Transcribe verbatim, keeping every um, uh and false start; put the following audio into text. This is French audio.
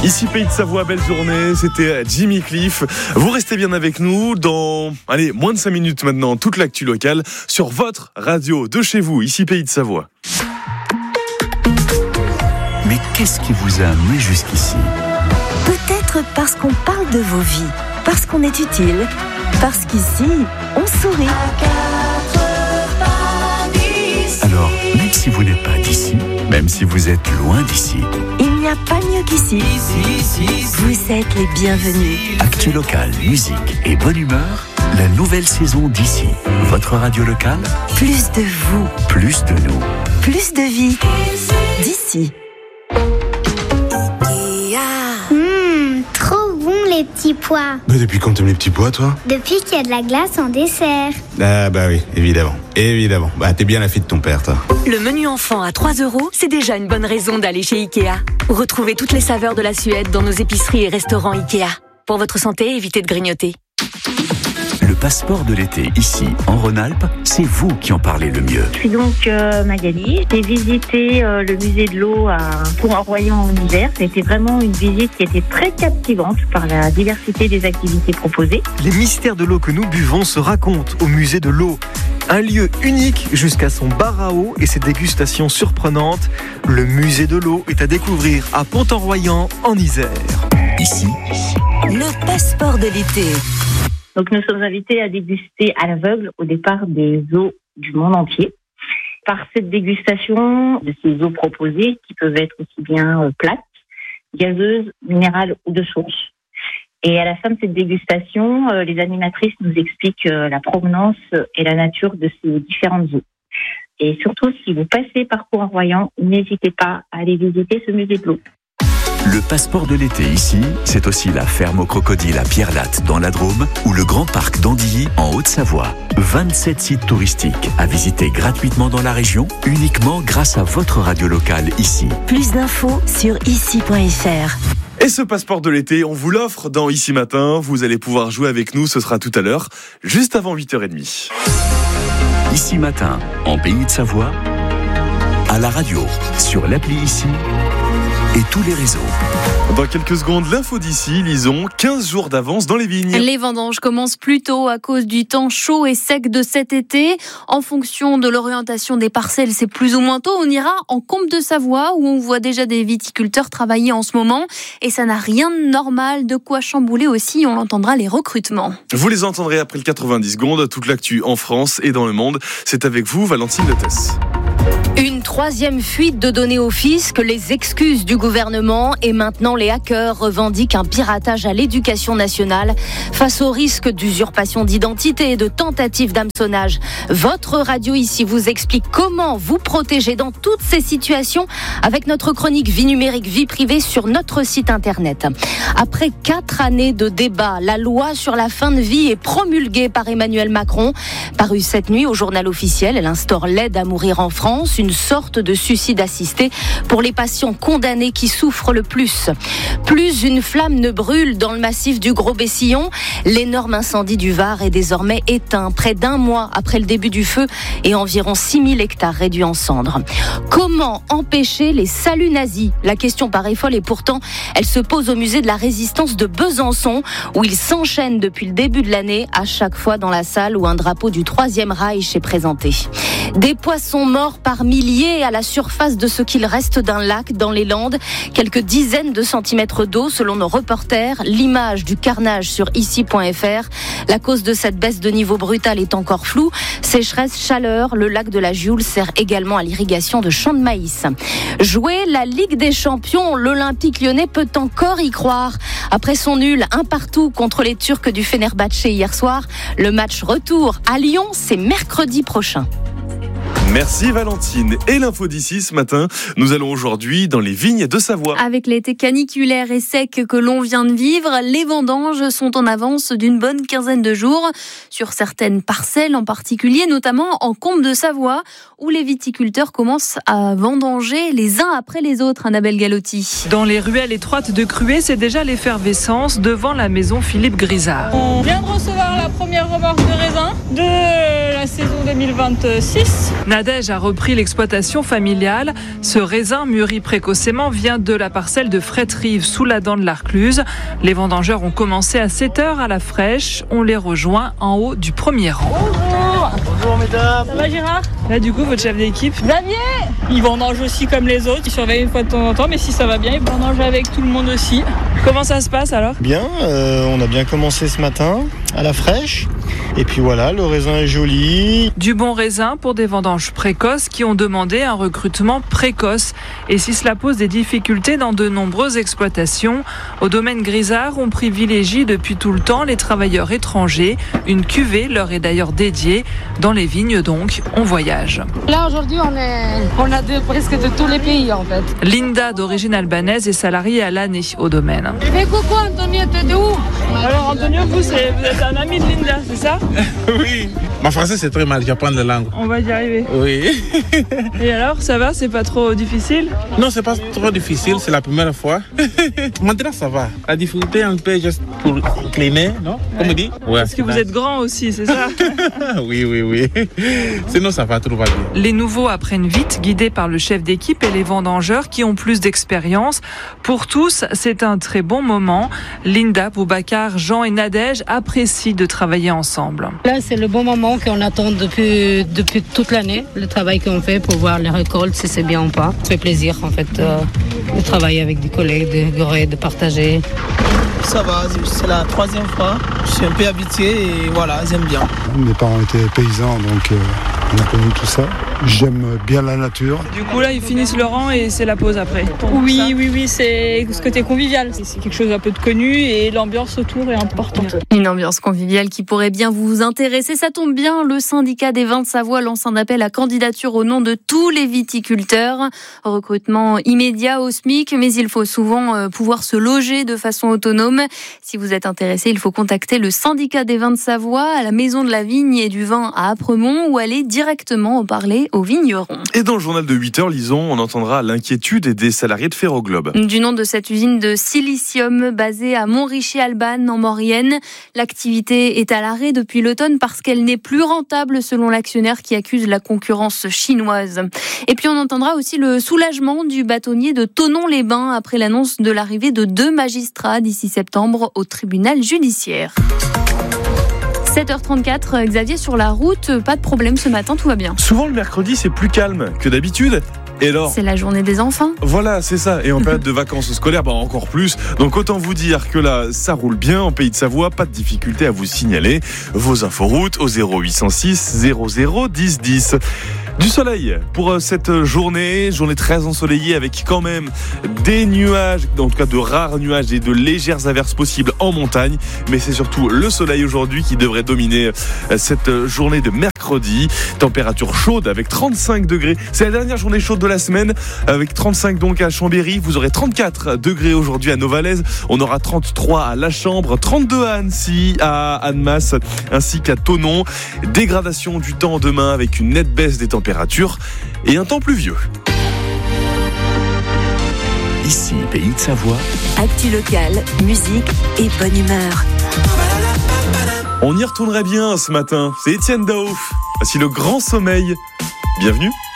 Ici Pays de Savoie, belle journée, c'était Jimmy Cliff. Vous restez bien avec nous dans, allez, moins de cinq minutes maintenant, toute l'actu locale sur votre radio de chez vous, ici Pays de Savoie. Mais qu'est-ce qui vous a amené jusqu'ici ? Peut-être parce qu'on parle de vos vies, parce qu'on est utile, parce qu'ici, on sourit. Alors, même si vous n'êtes pas d'ici, même si vous êtes loin d'ici, il n'y a pas mieux qu'ici. Vous êtes les bienvenus. Actu locale, musique et bonne humeur, la nouvelle saison d'ici. Votre radio locale, Plus de vous, plus de nous. plus de vie. D'ici. Hum, trop bon les petits pois. Mais depuis quand t'aimes les petits pois, toi ? Depuis qu'il y a de la glace en dessert. Ah bah oui, évidemment. Évidemment. Bah t'es bien la fille de ton père, toi. Le menu enfant à trois euros, c'est déjà une bonne raison d'aller chez Ikea. Retrouvez toutes les saveurs de la Suède dans nos épiceries et restaurants Ikea. Pour votre santé, évitez de grignoter. Le passeport de l'été, ici, en Rhône-Alpes, c'est vous qui en parlez le mieux. Je suis donc euh, Magali. J'ai visité euh, le musée de l'eau à Courant-Royan en hiver. C'était vraiment une visite qui était très captivante par la diversité des activités proposées. Les mystères de l'eau que nous buvons se racontent au musée de l'eau. Un lieu unique jusqu'à son bar à eau et ses dégustations surprenantes. Le musée de l'eau est à découvrir à Pont-en-Royan en Isère. Ici, Le passeport de l'été. Donc nous sommes invités à déguster à l'aveugle au départ des eaux du monde entier. Par cette dégustation de ces eaux proposées, qui peuvent être aussi bien euh, plates, gazeuses, minérales ou de source. Et à la fin de cette dégustation, euh, les animatrices nous expliquent euh, la provenance et la nature de ces différentes eaux. Et surtout, si vous passez par Courant-Royan, n'hésitez pas à aller visiter ce musée de l'eau. le passeport de l'été, ici, c'est aussi la ferme aux crocodiles à Pierre-Latte dans la Drôme ou le grand parc d'Andilly en Haute-Savoie. vingt-sept sites touristiques à visiter gratuitement dans la région, uniquement grâce à votre radio locale ici. Plus d'infos sur ici point f r. Et ce passeport de l'été, on vous l'offre dans Ici Matin. Vous allez pouvoir jouer avec nous, ce sera tout à l'heure, juste avant huit heures trente. Ici Matin, en Pays de Savoie, à la radio, sur l'appli Ici et tous les réseaux. Dans quelques secondes, l'info d'ici, lisons quinze jours d'avance dans les vignes. Les vendanges commencent plus tôt à cause du temps chaud et sec de cet été. En fonction de l'orientation des parcelles, c'est plus ou moins tôt. On ira en Combe de Savoie où on voit déjà des viticulteurs travailler en ce moment. Et ça n'a rien de normal, de quoi chambouler aussi, on l'entendra, les recrutements. Vous les entendrez après le quatre-vingt-dix secondes. Toute l'actu en France et dans le monde, c'est avec vous, Valentine Lettès. Une troisième fuite de données au fisc, les excuses du gouvernement et maintenant les hackers revendiquent un piratage à l'éducation nationale. Face au risque d'usurpation d'identité et de tentative d'hameçonnage, votre radio ici vous explique comment vous protéger dans toutes ces situations avec notre chronique Vie numérique, vie privée sur notre site internet. Après quatre années de débat, la loi sur la fin de vie est promulguée par Emmanuel Macron. Parue cette nuit au journal officiel, elle instaure l'aide à mourir en France, une sorte de suicide assisté pour les patients condamnés qui souffrent le plus. Plus une flamme ne brûle dans le massif du Gros-Bessillon, l'énorme incendie du Var est désormais éteint, près d'un mois après le début du feu et environ six mille hectares réduits en cendres. Comment empêcher les saluts nazis ? La question paraît folle et pourtant, elle se pose au musée de la Résistance de Besançon, où ils s'enchaînent depuis le début de l'année, à chaque fois dans la salle où un drapeau du Troisième Reich est présenté. Des poissons morts par milliers à la surface de ce qu'il reste d'un lac dans les Landes. Quelques dizaines de centimètres d'eau selon nos reporters. L'image du carnage sur ici point f r. La cause de cette baisse de niveau brutale est encore floue. Sécheresse, chaleur, le lac de la Gioule sert également à l'irrigation de champs de maïs. Jouer la Ligue des Champions, l'Olympique Lyonnais peut encore y croire. Après son nul un partout contre les Turcs du Fenerbahçe hier soir, le match retour à Lyon, c'est mercredi prochain. Merci Valentine. Et l'info d'ici ce matin, nous allons aujourd'hui dans les vignes de Savoie. Avec l'été caniculaire et sec que l'on vient de vivre, les vendanges sont en avance d'une bonne quinzaine de jours sur certaines parcelles en particulier, notamment en Combe de Savoie, où les viticulteurs commencent à vendanger les uns après les autres. Annabelle Galotti. Dans les ruelles étroites de Cruet, c'est déjà l'effervescence devant la maison Philippe Grisard. On vient de recevoir la première remorque de raisin de la saison deux mille vingt-six. Nadège a repris l'exploitation familiale. Ce raisin mûri précocement vient de la parcelle de Fréterive sous la dent de l'Arcluse. Les vendangeurs ont commencé à sept heures à la fraîche. On les rejoint en haut du premier rang. Bonjour. Bonjour mesdames. Ça va Gérard? Là du coup votre chef d'équipe Xavier. Ils vendangent aussi comme les autres. Ils surveillent une fois de temps en temps, mais si ça va bien, ils vendangent avec tout le monde aussi. Comment ça se passe alors? Bien, euh, on a bien commencé ce matin à la fraîche. Et puis voilà, le raisin est joli. Du bon raisin pour des vendanges précoces qui ont demandé un recrutement précoce. Et si cela pose des difficultés dans de nombreuses exploitations, au domaine Grisard, on privilégie depuis tout le temps les travailleurs étrangers. Une cuvée leur est d'ailleurs dédiée. Dans les vignes donc, on voyage. Là aujourd'hui, on, est, on a de, presque de tous les pays en fait. Linda, d'origine albanaise, est salariée à l'année au domaine. Mais coucou Antonio, t'es de où? Alors Antonio, vous, c'est, vous êtes un ami de Linda, c'est ça? Oui. Ma français c'est très mal, j'apprends la langue. On va y arriver. Oui. Et alors, ça va? C'est pas trop difficile? Non, c'est pas trop difficile, c'est la première fois. Maintenant ça va. La difficulté un peu juste pour cleaner, non? Comme on dit? Ouais. Parce que vous êtes grand aussi, c'est ça? Oui, oui, oui. Sinon ça va, tout va bien. Les nouveaux apprennent vite, guidés par le chef d'équipe et les vendangeurs qui ont plus d'expérience. Pour tous, c'est un très bon moment. Linda, Boubacar, Jean et Nadège apprécient de travailler ensemble. Là, c'est le bon moment qu'on attend depuis, depuis toute l'année, le travail qu'on fait pour voir les récoltes, si c'est bien ou pas. Ça fait plaisir, en fait, euh, de travailler avec des collègues, de gruer, de partager. Ça va, c'est la troisième fois. Je suis un peu habitué et voilà, j'aime bien. Mes parents étaient paysans, donc euh, on a connu tout ça. J'aime bien la nature. Du coup, là, ils finissent le rang et c'est la pause après. Oui, ça. oui, oui, c'est ce côté convivial. C'est quelque chose un peu de connu et l'ambiance autour est importante. Une ambiance conviviale qui pourrait bien vous intéresser. Ça tombe bien, le syndicat des vins de Savoie lance un appel à candidature au nom de tous les viticulteurs. Recrutement immédiat au SMIC, mais il faut souvent pouvoir se loger de façon autonome. Si vous êtes intéressé, il faut contacter le syndicat des vins de Savoie à la Maison de la Vigne et du Vin à Apremont ou aller directement en parler aux vignerons. Et dans le journal de huit heures, lisons, on entendra l'inquiétude des salariés de Ferroglobe. Du nom de cette usine de silicium basée à Montrichet-Albanne en Maurienne, l'activité est à l'arrêt depuis l'automne parce qu'elle n'est plus rentable selon l'actionnaire qui accuse la concurrence chinoise. Et puis on entendra aussi le soulagement du bâtonnier de Thonon-les-Bains après l'annonce de l'arrivée de deux magistrats d'ici septembre au tribunal judiciaire. sept heures trente-quatre, Xavier, sur la route, pas de problème ce matin, tout va bien. Souvent le mercredi, c'est plus calme que d'habitude. Et alors, c'est la journée des enfants. Voilà, c'est ça. Et en période de vacances scolaires, bah encore plus. Donc autant vous dire que là, ça roule bien en Pays de Savoie. Pas de difficulté à vous signaler vos inforoutes au zéro huit cent six zéro zéro dix dix. Du soleil pour cette journée, journée très ensoleillée avec quand même des nuages, en tout cas de rares nuages et de légères averses possibles en montagne. Mais c'est surtout le soleil aujourd'hui qui devrait dominer cette journée de mercredi. Température chaude avec trente-cinq degrés. C'est la dernière journée chaude de la semaine avec trente-cinq donc à Chambéry. Vous aurez trente-quatre degrés aujourd'hui à Novalaise. On aura trente-trois à La Chambre, trente-deux à Annecy, à Annemasse ainsi qu'à Thonon. Dégradation du temps demain avec une nette baisse des températures. Température et un temps pluvieux. Ici, Pays de Savoie. Actu locale, musique et bonne humeur. On y retournerait bien ce matin. C'est Étienne Daouf. Voici le grand sommeil. Bienvenue.